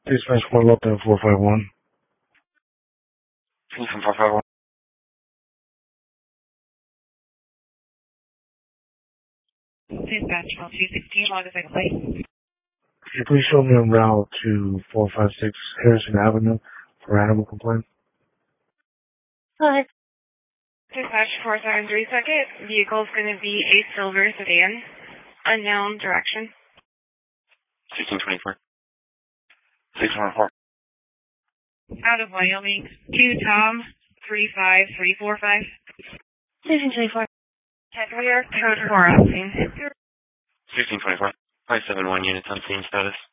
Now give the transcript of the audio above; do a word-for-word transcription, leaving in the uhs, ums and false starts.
Dispatch one, Lupton four five one. From four five one. Dispatch one two sixteen, log a second place. Could you please show me en route to four five six Harrison Avenue for animal complaint? Hi. Dispatch four seven three second. Vehicle's going to be a silver sedan. Unknown direction. sixteen twenty-four. six one four. Out of Wyoming. two Tom three five three four five. sixteen twenty-four. Clear. Code four out. sixteen twenty-four. five seven one units on scene status.